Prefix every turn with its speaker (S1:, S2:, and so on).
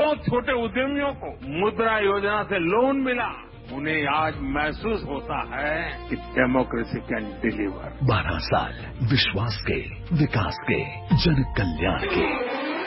S1: करोड़ों छोटे उद्यमियों को मुद्रा योजना से लोन मिला। उन्हें आज महसूस होता है कि डेमोक्रेसी कैन डिलीवर।
S2: 12 साल विश्वास के, विकास के, जन कल्याण के।